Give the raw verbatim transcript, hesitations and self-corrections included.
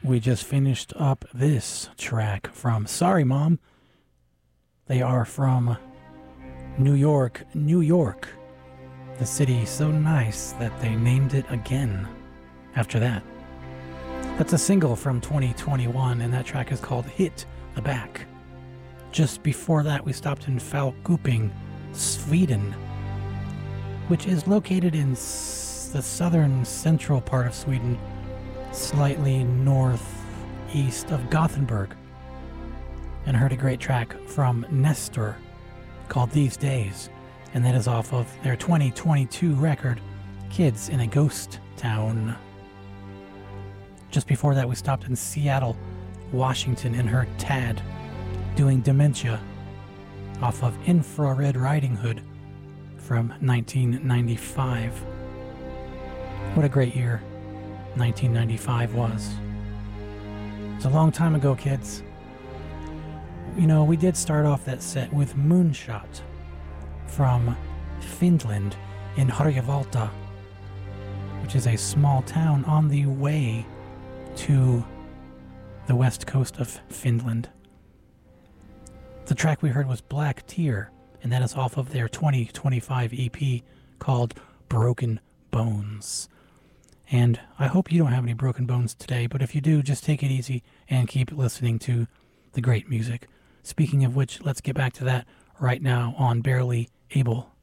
We just finished up this track from Sorry Mom. They are from New York, New York. The city so nice that they named it again after that. That's a single from twenty twenty-one, and that track is called Hit the Back. Just before that, we stopped in Falköping, Sweden, which is located in s- the southern central part of Sweden, slightly northeast of Gothenburg, and heard a great track from Nestor called These Days, and that is off of their twenty twenty-two record, Kids in a Ghost Town. Just before that, we stopped in Seattle, Washington, and heard Tad doing Dementia off of Infrared Riding Hood from nineteen ninety-five. What a great year nineteen ninety-five was. It's a long time ago, kids. You know, we did start off that set with Moonshot from Finland in Harjavalta, which is a small town on the way to the west coast of Finland. The track we heard was Black Tear, and that is off of their twenty twenty-five E P called Broken Bones. And I hope you don't have any broken bones today, but if you do, just take it easy and keep listening to the great music. Speaking of which, let's get back to that right now on Barely Able.